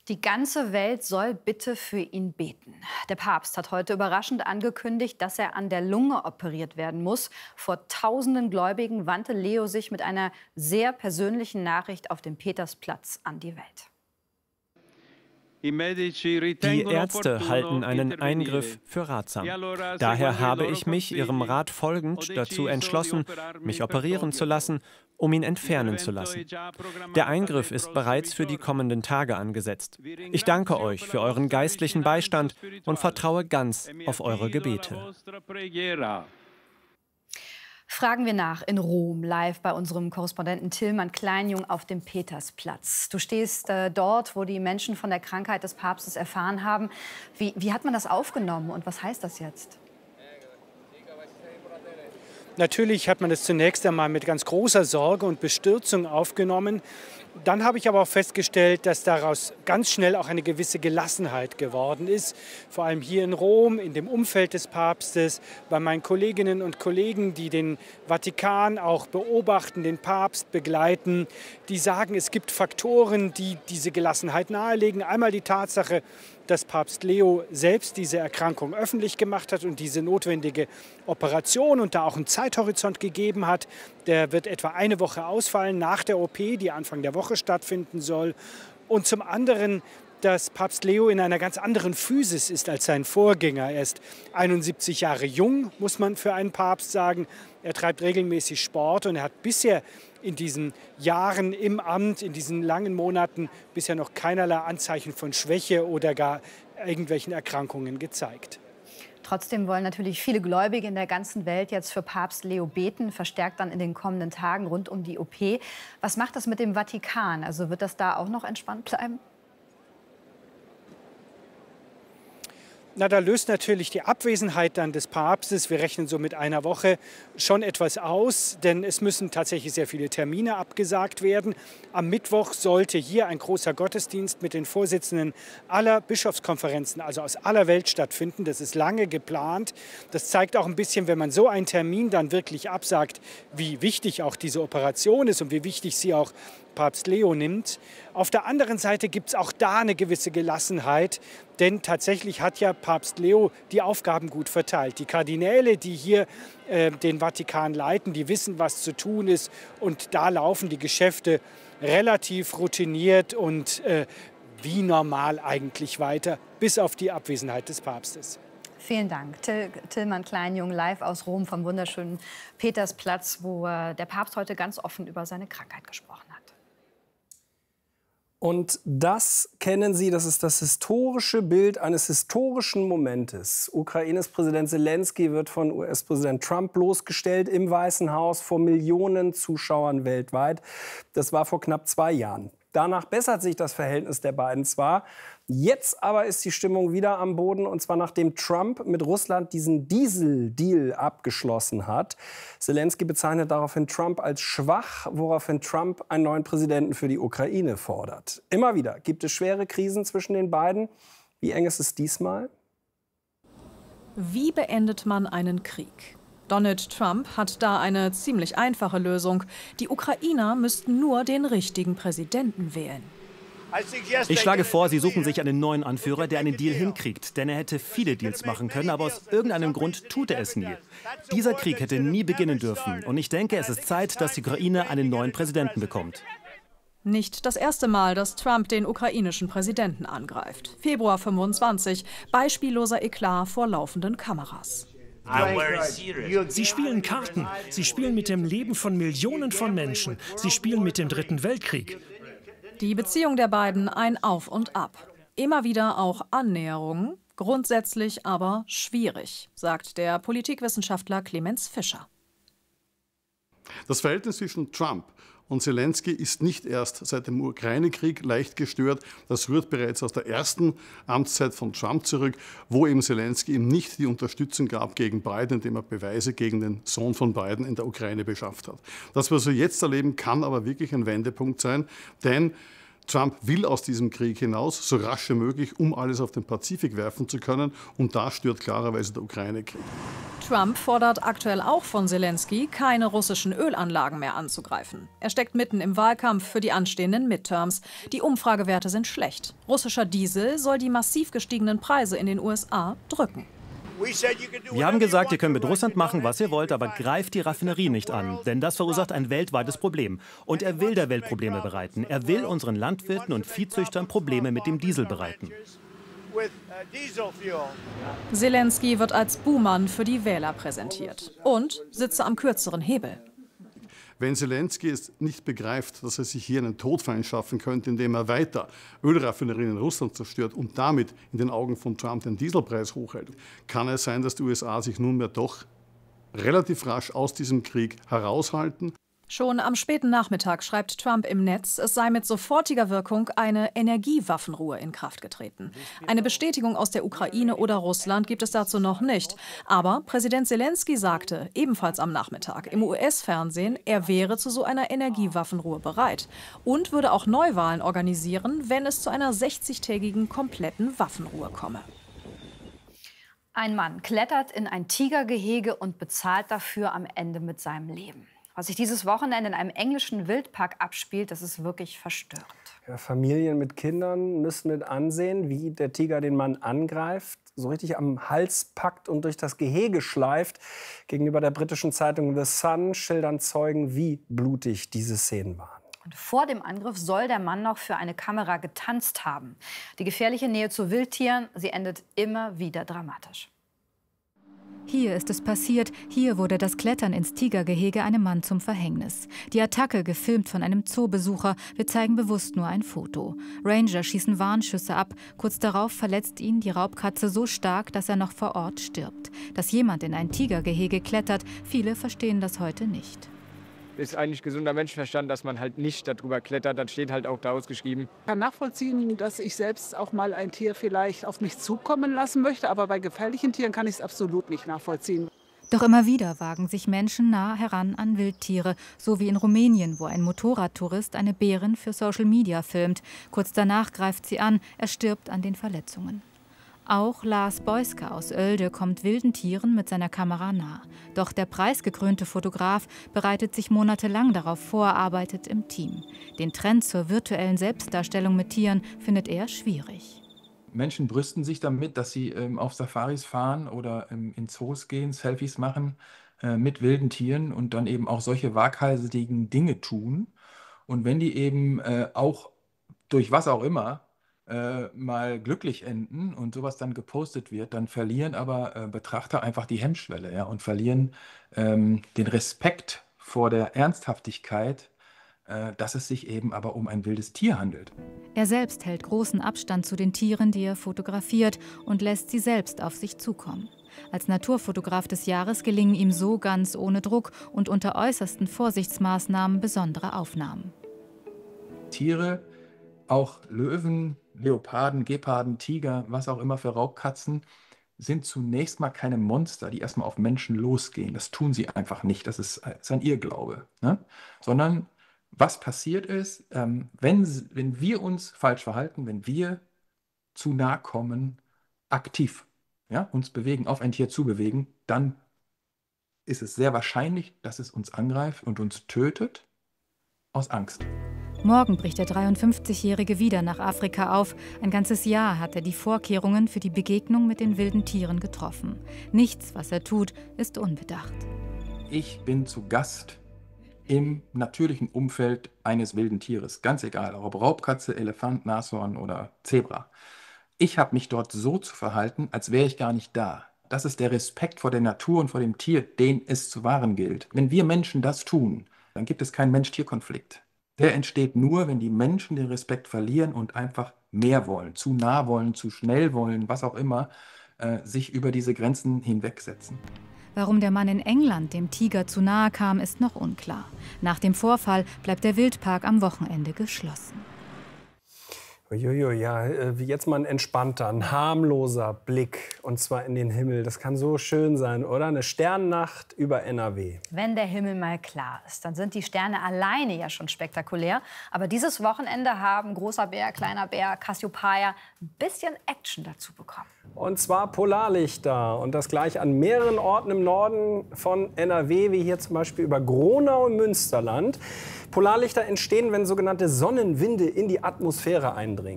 Die ganze Welt soll bitte für ihn beten. Der Papst hat heute überraschend angekündigt, dass er an der Lunge operiert werden muss. Vor tausenden Gläubigen wandte Leo sich mit einer sehr persönlichen Nachricht auf dem Petersplatz an die Welt. Die Ärzte halten einen Eingriff für ratsam. Daher habe ich mich ihrem Rat folgend dazu entschlossen, mich operieren zu lassen, um ihn entfernen zu lassen. Der Eingriff ist bereits für die kommenden Tage angesetzt. Ich danke euch für euren geistlichen Beistand und vertraue ganz auf eure Gebete. Fragen wir nach in Rom, live bei unserem Korrespondenten Tillmann Kleinjung auf dem Petersplatz. Du stehst dort, wo die Menschen von der Krankheit des Papstes erfahren haben. Wie hat man das aufgenommen und was heißt das jetzt? Natürlich hat man es zunächst einmal mit ganz großer Sorge und Bestürzung aufgenommen. Dann habe ich aber auch festgestellt, dass daraus ganz schnell auch eine gewisse Gelassenheit geworden ist. Vor allem hier in Rom, in dem Umfeld des Papstes, bei meinen Kolleginnen und Kollegen, die den Vatikan auch beobachten, den Papst begleiten. Die sagen, es gibt Faktoren, die diese Gelassenheit nahelegen. Einmal die Tatsache, dass Papst Leo selbst diese Erkrankung öffentlich gemacht hat und diese notwendige Operation und da auch einen Zeithorizont gegeben hat. Der wird etwa eine Woche ausfallen nach der OP, die Anfang der Woche stattfinden soll. Und zum anderen, dass Papst Leo in einer ganz anderen Physis ist als sein Vorgänger. Er ist 71 Jahre jung, muss man für einen Papst sagen. Er treibt regelmäßig Sport und er hat bisher in diesen Jahren im Amt, in diesen langen Monaten, bisher noch keinerlei Anzeichen von Schwäche oder gar irgendwelchen Erkrankungen gezeigt. Trotzdem wollen natürlich viele Gläubige in der ganzen Welt jetzt für Papst Leo beten, verstärkt dann in den kommenden Tagen rund um die OP. Was macht das mit dem Vatikan? Also wird das da auch noch entspannt bleiben? Na, da löst natürlich die Abwesenheit dann des Papstes, wir rechnen so mit einer Woche, schon etwas aus, denn es müssen tatsächlich sehr viele Termine abgesagt werden. Am Mittwoch sollte hier ein großer Gottesdienst mit den Vorsitzenden aller Bischofskonferenzen, also aus aller Welt stattfinden. Das ist lange geplant. Das zeigt auch ein bisschen, wenn man so einen Termin dann wirklich absagt, wie wichtig auch diese Operation ist und wie wichtig sie auch Papst Leo nimmt. Auf der anderen Seite gibt es auch da eine gewisse Gelassenheit, denn tatsächlich hat ja Papst Leo die Aufgaben gut verteilt. Die Kardinäle, die hier den Vatikan leiten, die wissen, was zu tun ist und da laufen die Geschäfte relativ routiniert und wie normal eigentlich weiter, bis auf die Abwesenheit des Papstes. Vielen Dank. Tillmann Kleinjung live aus Rom vom wunderschönen Petersplatz, wo der Papst heute ganz offen über seine Krankheit gesprochen hat. Und das kennen Sie, das ist das historische Bild eines historischen Momentes. Ukraines Präsident Zelensky wird von US-Präsident Trump bloßgestellt im Weißen Haus vor Millionen Zuschauern weltweit. Das war vor knapp 2 Jahren. Danach bessert sich das Verhältnis der beiden zwar. Jetzt aber ist die Stimmung wieder am Boden, und zwar nachdem Trump mit Russland diesen Diesel-Deal abgeschlossen hat. Zelensky bezeichnet daraufhin Trump als schwach, woraufhin Trump einen neuen Präsidenten für die Ukraine fordert. Immer wieder gibt es schwere Krisen zwischen den beiden. Wie eng ist es diesmal? Wie beendet man einen Krieg? Donald Trump hat da eine ziemlich einfache Lösung. Die Ukrainer müssten nur den richtigen Präsidenten wählen. Ich schlage vor, Sie suchen sich einen neuen Anführer, der einen Deal hinkriegt. Denn er hätte viele Deals machen können, aber aus irgendeinem Grund tut er es nie. Dieser Krieg hätte nie beginnen dürfen. Und ich denke, es ist Zeit, dass die Ukraine einen neuen Präsidenten bekommt. Nicht das erste Mal, dass Trump den ukrainischen Präsidenten angreift. Februar 25, beispielloser Eklat vor laufenden Kameras. Sie spielen Karten. Sie spielen mit dem Leben von Millionen von Menschen. Sie spielen mit dem Dritten Weltkrieg. Die Beziehung der beiden ein Auf und Ab. Immer wieder auch Annäherungen, grundsätzlich aber schwierig, sagt der Politikwissenschaftler Clemens Fischer. Das Verhältnis zwischen Trump und Zelensky ist nicht erst seit dem Ukraine-Krieg leicht gestört. Das rührt bereits aus der ersten Amtszeit von Trump zurück, wo eben Zelensky ihm nicht die Unterstützung gab gegen Biden, indem er Beweise gegen den Sohn von Biden in der Ukraine beschafft hat. Das, was wir jetzt erleben, kann aber wirklich ein Wendepunkt sein, denn Trump will aus diesem Krieg hinaus, so rasch wie möglich, um alles auf den Pazifik werfen zu können. Und da stört klarerweise der Ukraine-Krieg. Trump fordert aktuell auch von Selenskyj, keine russischen Ölanlagen mehr anzugreifen. Er steckt mitten im Wahlkampf für die anstehenden Midterms. Die Umfragewerte sind schlecht. Russischer Diesel soll die massiv gestiegenen Preise in den USA drücken. Wir haben gesagt, ihr könnt mit Russland machen, was ihr wollt, aber greift die Raffinerie nicht an. Denn das verursacht ein weltweites Problem. Und er will der Welt Probleme bereiten. Er will unseren Landwirten und Viehzüchtern Probleme mit dem Diesel bereiten. Selenskyj wird als Buhmann für die Wähler präsentiert und sitze am kürzeren Hebel. Wenn Selenskyj es nicht begreift, dass er sich hier einen Todfeind schaffen könnte, indem er weiter Ölraffinerien in Russland zerstört und damit in den Augen von Trump den Dieselpreis hochhält, kann es sein, dass die USA sich nunmehr doch relativ rasch aus diesem Krieg heraushalten. Schon am späten Nachmittag schreibt Trump im Netz, es sei mit sofortiger Wirkung eine Energiewaffenruhe in Kraft getreten. Eine Bestätigung aus der Ukraine oder Russland gibt es dazu noch nicht. Aber Präsident Selenskyj sagte, ebenfalls am Nachmittag im US-Fernsehen, er wäre zu so einer Energiewaffenruhe bereit und würde auch Neuwahlen organisieren, wenn es zu einer 60-tägigen kompletten Waffenruhe komme. Ein Mann klettert in ein Tigergehege und bezahlt dafür am Ende mit seinem Leben. Was sich dieses Wochenende in einem englischen Wildpark abspielt, das ist wirklich verstörend. Ja, Familien mit Kindern müssen mit ansehen, wie der Tiger den Mann angreift, so richtig am Hals packt und durch das Gehege schleift. Gegenüber der britischen Zeitung The Sun schildern Zeugen, wie blutig diese Szenen waren. Und vor dem Angriff soll der Mann noch für eine Kamera getanzt haben. Die gefährliche Nähe zu Wildtieren, sie endet immer wieder dramatisch. Hier ist es passiert, hier wurde das Klettern ins Tigergehege einem Mann zum Verhängnis. Die Attacke, gefilmt von einem Zoobesucher, wir zeigen bewusst nur ein Foto. Ranger schießen Warnschüsse ab, kurz darauf verletzt ihn die Raubkatze so stark, dass er noch vor Ort stirbt. Dass jemand in ein Tigergehege klettert, viele verstehen das heute nicht. Ist eigentlich gesunder Menschenverstand, dass man halt nicht darüber klettert. Das steht halt auch da ausgeschrieben. Ich kann nachvollziehen, dass ich selbst auch mal ein Tier vielleicht auf mich zukommen lassen möchte. Aber bei gefährlichen Tieren kann ich es absolut nicht nachvollziehen. Doch immer wieder wagen sich Menschen nah heran an Wildtiere, so wie in Rumänien, wo ein Motorradtourist eine Bärin für Social Media filmt. Kurz danach greift sie an, er stirbt an den Verletzungen. Auch Lars Beuske aus Oelde kommt wilden Tieren mit seiner Kamera nah. Doch der preisgekrönte Fotograf bereitet sich monatelang darauf vor, arbeitet im Team. Den Trend zur virtuellen Selbstdarstellung mit Tieren findet er schwierig. Menschen brüsten sich damit, dass sie auf Safaris fahren oder in Zoos gehen, Selfies machen mit wilden Tieren und dann eben auch solche waghalsigen Dinge tun. Und wenn die eben auch durch was auch immer mal glücklich enden und sowas dann gepostet wird, dann verlieren aber Betrachter einfach die Hemmschwelle, ja, und verlieren den Respekt vor der Ernsthaftigkeit, dass es sich eben aber um ein wildes Tier handelt. Er selbst hält großen Abstand zu den Tieren, die er fotografiert, und lässt sie selbst auf sich zukommen. Als Naturfotograf des Jahres gelingen ihm so ganz ohne Druck und unter äußersten Vorsichtsmaßnahmen besondere Aufnahmen. Tiere, auch Löwen, Leoparden, Geparden, Tiger, was auch immer für Raubkatzen, sind zunächst mal keine Monster, die erstmal auf Menschen losgehen. Das tun sie einfach nicht. Das ist ein Irrglaube. Ne? Sondern was passiert ist, wenn wir uns falsch verhalten, wenn wir zu nah kommen, aktiv, ja, uns bewegen, auf ein Tier zubewegen, dann ist es sehr wahrscheinlich, dass es uns angreift und uns tötet aus Angst. Morgen bricht der 53-Jährige wieder nach Afrika auf. Ein ganzes Jahr hat er die Vorkehrungen für die Begegnung mit den wilden Tieren getroffen. Nichts, was er tut, ist unbedacht. Ich bin zu Gast im natürlichen Umfeld eines wilden Tieres. Ganz egal, ob Raubkatze, Elefant, Nashorn oder Zebra. Ich habe mich dort so zu verhalten, als wäre ich gar nicht da. Das ist der Respekt vor der Natur und vor dem Tier, den es zu wahren gilt. Wenn wir Menschen das tun, dann gibt es keinen Mensch-Tier-Konflikt. Der entsteht nur, wenn die Menschen den Respekt verlieren und einfach mehr wollen, zu nah wollen, zu schnell wollen, was auch immer, sich über diese Grenzen hinwegsetzen. Warum der Mann in England dem Tiger zu nahe kam, ist noch unklar. Nach dem Vorfall bleibt der Wildpark am Wochenende geschlossen. Uiuiui, ja, jetzt mal ein entspannter, ein harmloser Blick, und zwar in den Himmel. Das kann so schön sein, oder? Eine Sternennacht über NRW. Wenn der Himmel mal klar ist, dann sind die Sterne alleine ja schon spektakulär. Aber dieses Wochenende haben Großer Bär, Kleiner Bär, Cassiopeia ein bisschen Action dazu bekommen. Und zwar Polarlichter. Und das gleich an mehreren Orten im Norden von NRW, wie hier zum Beispiel über Gronau im Münsterland. Polarlichter entstehen, wenn sogenannte Sonnenwinde in die Atmosphäre eindringen.